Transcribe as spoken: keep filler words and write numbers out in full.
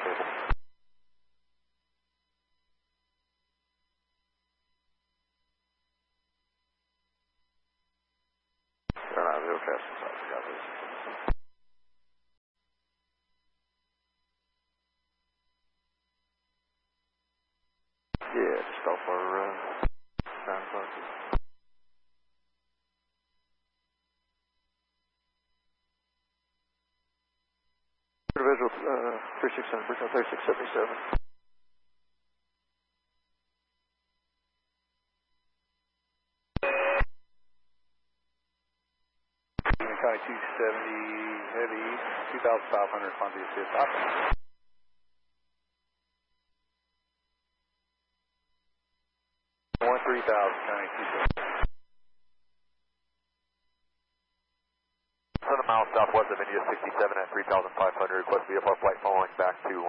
zero traffic, copy. Yeah, just off our uh, sound clock. Visual uh, three six seven, Bridgewell thirty-six seventy-seven. County two seventy, heavy, two thousand five hundred, Columbia fifth. One three thousand, County two seventy. seven miles southwest of India sixty-seven at three thousand five hundred, request V F R flight following back to